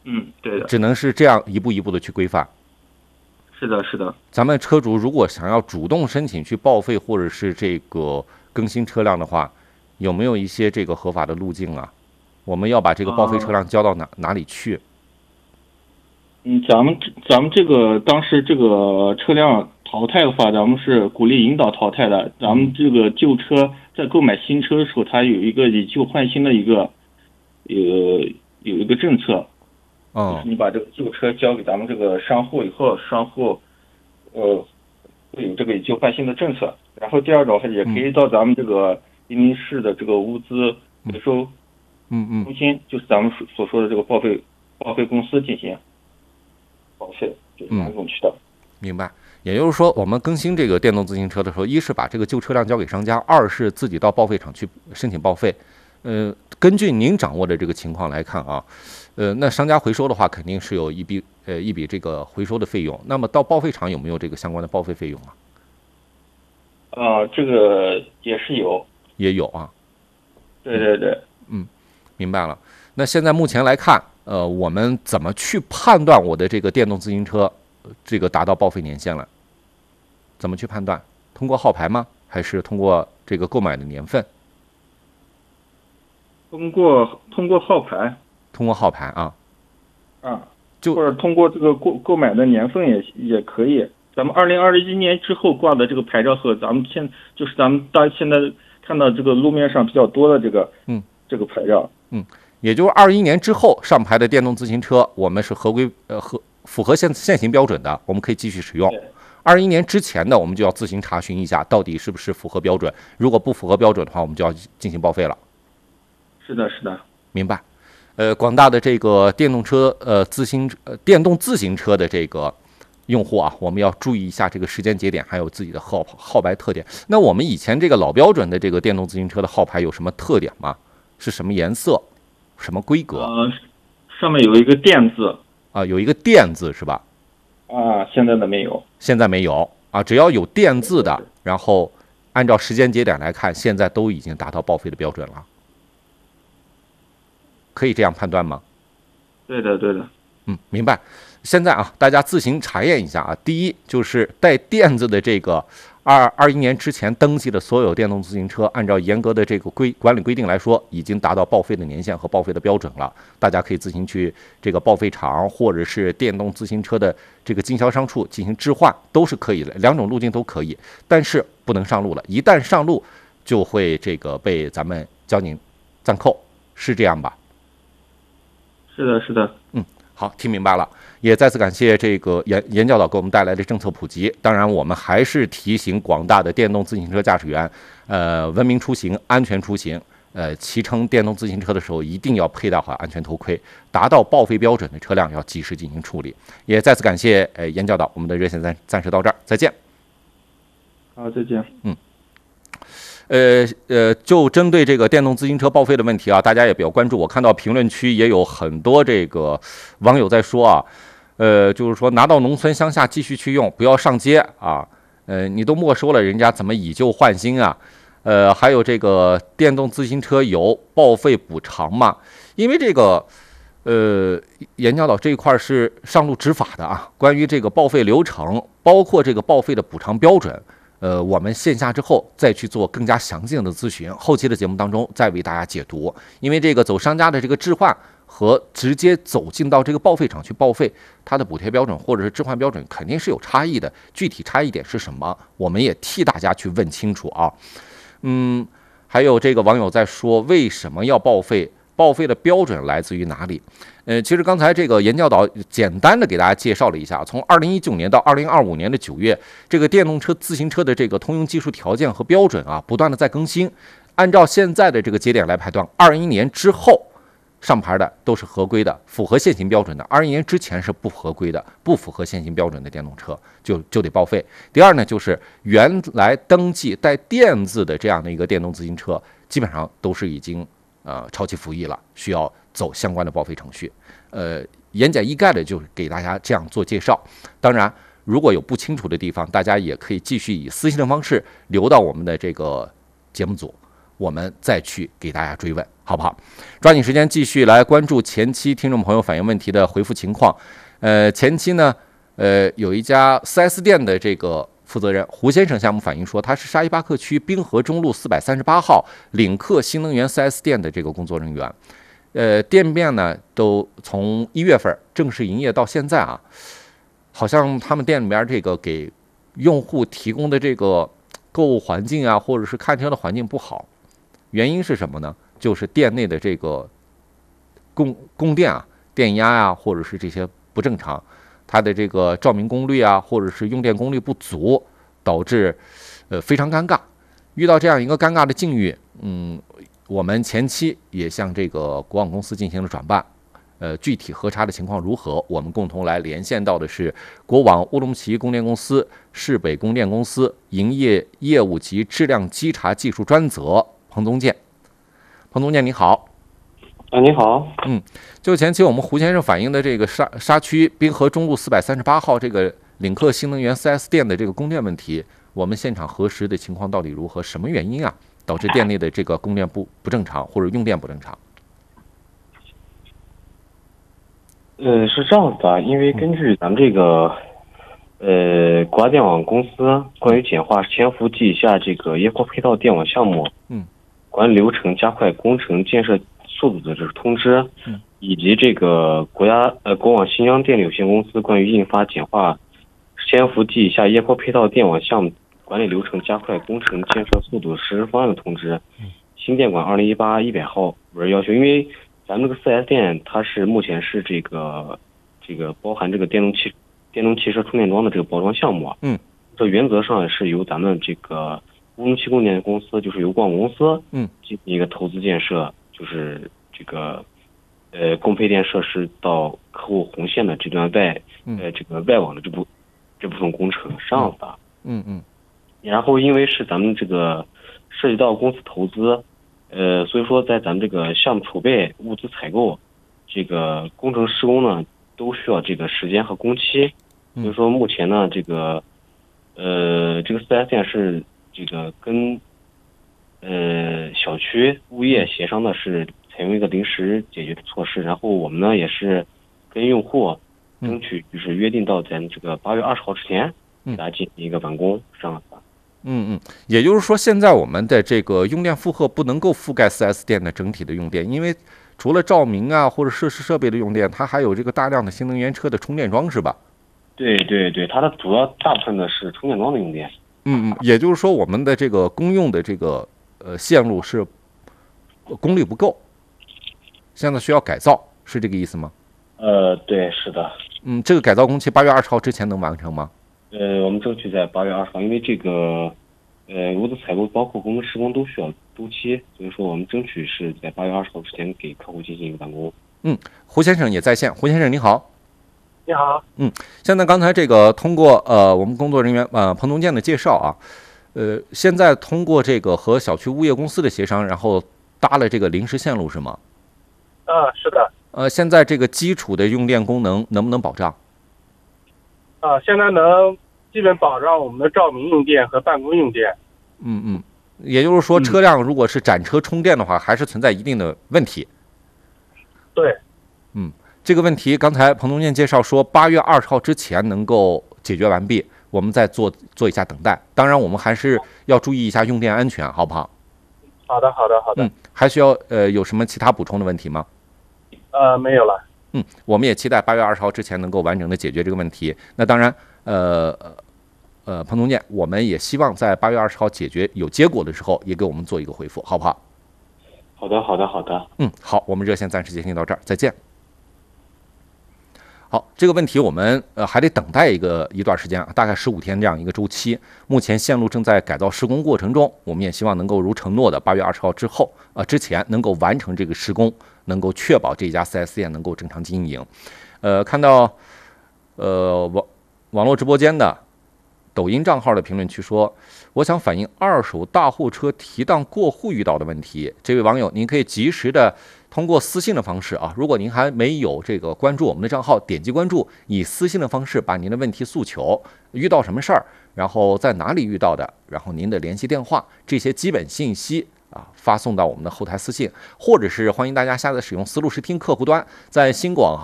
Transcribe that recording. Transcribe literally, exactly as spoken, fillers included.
嗯，对的， 只能是这样一步一步的去规范。 是的，是的。 咱们车主如果想要主动申请去报废或者是这个更新车辆的话，有没有一些这个合法的路径啊？我们要把这个报废车辆交到哪、呃、哪里去？ 嗯，咱们咱们这个当时这个车辆淘汰的话，咱们是鼓励引导淘汰的。咱们这个旧车在购买新车的时候，它有一个以旧换新的一个有有一个政策。 哦， 就是你把这个旧车交给咱们这个商户以后，商户呃会有这个以旧换新的政策。然后第二种也可以到咱们这个宜宁市的这个物资回收嗯嗯中心，就是咱们所说的这个报废报废公司进行报废，就是两种渠道。 明白。也就是说，我们更新这个电动自行车的时候，一是把这个旧车辆交给商家，二是自己到报废厂去申请报废。呃，根据您掌握的这个情况来看啊，呃，那商家回收的话，肯定是有一笔呃一笔这个回收的费用。那么到报废厂有没有这个相关的报废费用啊？ 啊、呃，这个也是有， 也有啊。 对对对， 嗯，明白了。那现在目前来看，呃，我们怎么去判断我的这个电动自行车这个达到报废年限了？怎么去判断？通过号牌吗？还是通过这个购买的年份？ 通过通过号牌， 通过号牌啊， 啊， 就或者通过这个购购买的年份也也可以。咱们二零二一年之后挂的这个牌照和咱们现就是咱们当现在看到这个路面上比较多的这个嗯这个牌照， 嗯，也就是二一年之后上牌的电动自行车，我们是合规呃合符合现现行标准的，我们可以继续使用。二一年之前的，我们就要自行查询一下到底是不是符合标准。如果不符合标准的话，我们就要进行报废了。 是的，是的， 明白。呃，广大的这个电动车呃自行呃电动自行车的这个用户啊，我们要注意一下这个时间节点，还有自己的号号牌特点。那我们以前这个老标准的这个电动自行车的号牌有什么特点吗？是什么颜色？什么规格？ 呃，上面有一个电字啊，有一个电字是吧？ 啊，现在的没有， 现在没有啊，只要有电字的，然后按照时间节点来看，现在都已经达到报废的标准了。可以这样判断吗？ 对的，对的。 嗯，明白。现在啊，大家自行查验一下啊。第一，就是带电子的这个二二一年之前登记的所有电动自行车，按照严格的这个规管理规定来说，已经达到报废的年限和报废的标准了。大家可以自行去这个报废厂或者是电动自行车的这个经销商处进行置换，都是可以的，两种路径都可以。但是不能上路了，一旦上路，就会这个被咱们交警暂扣，是这样吧？ 是的，是的。 嗯，好，听明白了。也再次感谢这个严严教导给我们带来的政策普及。当然，我们还是提醒广大的电动自行车驾驶员，呃，文明出行，安全出行。呃，骑乘电动自行车的时候，一定要佩戴好安全头盔。达到报废标准的车辆要及时进行处理。也再次感谢呃严教导，我们的热线暂暂时到这儿，再见。 好，再见。 嗯。呃呃，就针对这个电动自行车报废的问题啊，大家也比较关注。我看到评论区也有很多这个网友在说啊，呃，就是说拿到农村乡下继续去用，不要上街啊。呃，你都没收了，人家怎么以旧换新啊？呃，还有这个电动自行车有报废补偿嘛？因为这个，呃，严教导这一块是上路执法的啊，关于这个报废流程，包括这个报废的补偿标准。呃，我们线下之后再去做更加详尽的咨询，后期的节目当中再为大家解读。因为这个走商家的这个置换和直接走进到这个报废厂去报废，它的补贴标准或者是置换标准肯定是有差异的。具体差异点是什么，我们也替大家去问清楚啊。嗯，还有这个网友在说，为什么要报废？报废的标准来自于哪里？呃，其实刚才这个严教导简单的给大家介绍了一下，从二零一九年到二零二五年的九月，这个电动车自行车的这个通用技术条件和标准啊，不断的在更新。按照现在的这个节点来判断，二一年之后上牌的都是合规的，符合现行标准的；二一年之前是不合规的，不符合现行标准的电动车就就得报废。第二呢，就是原来登记带电字的这样的一个电动自行车，基本上都是已经呃超期服役了，需要走相关的报废程序。呃，言简意赅的就给大家这样做介绍。当然，如果有不清楚的地方，大家也可以继续以私信的方式留到我们的这个节目组，我们再去给大家追问。 好不好？抓紧时间继续来关注前期听众朋友反映问题的回复情况。呃，前期呢，呃，有一家 四 S 店的这个负责人胡先生向我们反映说，他是沙依巴克区滨河中路四百三十八号领克新能源 四 S 店的这个工作人员。呃，店面呢都从一月份正式营业到现在啊，好像他们店里面这个给用户提供的这个购物环境啊，或者是看车的环境不好。原因是什么呢？就是店内的这个供供电啊、电压啊，或者是这些不正常，它的这个照明功率啊，或者是用电功率不足，导致呃非常尴尬。遇到这样一个尴尬的境遇，嗯。我们前期也向这个国网公司进行了转办，呃，具体核查的情况如何，我们共同来连线到的是国网乌鲁木齐供电公司市北供电公司营业业务及质量稽查技术专责彭宗建。彭宗建，你好。 啊，你好。 嗯，就前期我们胡先生反映的这个沙沙区滨河中路四百三十八号这个领克新能源 四 S 店的这个供电问题，我们现场核实的情况到底如何？什么原因啊？导致店内的这个供电不不正常，或者用电不正常。 呃，是这样子的，因为根据咱们这个呃国家电网公司关于简化潜伏记忆下这个液化配套电网项目嗯管理流程、加快工程建设速度的这个通知， 嗯， 以及这个国家呃国网新疆电力有限公司关于印发简化潜伏记忆下液化配套电网项目管理流程、加快工程建设速度实施方案的通知，新电管二零一八一百号文要求，因为咱们这个 四 S 店它是目前是这个这个包含这个电动汽电动汽车充电桩的这个包装项目啊， 嗯， 这原则上是由咱们这个乌鲁木齐供电公司，就是由国网公司， 嗯， 进行一个投资建设，就是这个呃供配电设施到客户红线的这段外呃这个外网的这部这部分工程是这样子的， 嗯嗯。 然后因为是咱们这个涉及到公司投资，呃，所以说在咱们这个项目筹备、物资采购、这个工程施工呢，都需要这个时间和工期。所以说目前呢，这个呃，这个四 S 店是这个跟呃小区物业协商的是采用一个临时解决的措施，然后我们呢也是跟用户争取就是约定到咱这个八月二十号之前给大家进行一个完工，这样子。 嗯嗯，也就是说，现在我们的这个用电负荷不能够覆盖 四 S 店的整体的用电，因为除了照明啊或者设施设备的用电，它还有这个大量的新能源车的充电桩，是吧？ 对对对，它的主要大部分的是充电桩的用电。 嗯嗯，也就是说，我们的这个公用的这个呃线路是功率不够，现在需要改造，是这个意思吗？ 呃，对，是的。 嗯，这个改造工期八月二十号之前能完成吗？ 呃，我们争取在八月二十号，因为这个，呃，物资采购包括工程施工都需要周期，所以说我们争取是在八月二十号之前给客户进行一个完工。 嗯，胡先生也在线，胡先生你好。 你好。 嗯，现在刚才这个通过呃我们工作人员呃彭宗建的介绍啊，呃，现在通过这个和小区物业公司的协商，然后搭了这个临时线路是吗？ 啊，是的。 呃，现在这个基础的用电功能能不能保障？ 啊，现在能基本保障我们的照明用电和办公用电。 嗯嗯，也就是说，车辆如果是展车充电的话，嗯、还是存在一定的问题。 对。 嗯，这个问题刚才彭宗建介绍说，八月二十号之前能够解决完毕，我们再做做一下等待。当然，我们还是要注意一下用电安全，好不好？ 好的，好的，好的。 嗯，还需要呃有什么其他补充的问题吗？ 呃，没有了。 嗯，我们也期待八月二十号之前能够完整的解决这个问题。那当然，呃呃，彭宗建，我们也希望在八月二十号解决有结果的时候，也给我们做一个回复，好不好？ 好的，好的，好的。 嗯，好，我们热线暂时接听到这儿，再见。好，这个问题我们呃还得等待一个一段时间啊，大概十五天这样一个周期。目前线路正在改造施工过程中，我们也希望能够如承诺的八月二十号之后啊、呃、之前能够完成这个施工，能够确保这家 四 S 店能够正常经营。呃，看到呃网网络直播间的抖音账号的评论区说，我想反映二手大货车提档过户遇到的问题。这位网友，您可以及时的通过私信的方式啊，如果您还没有这个关注我们的账号，点击关注，以私信的方式把您的问题诉求，遇到什么事儿，然后在哪里遇到的，然后您的联系电话这些基本信息啊，发送到我们的后台私信，或者是欢迎大家下载使用思路视听客户端，在新广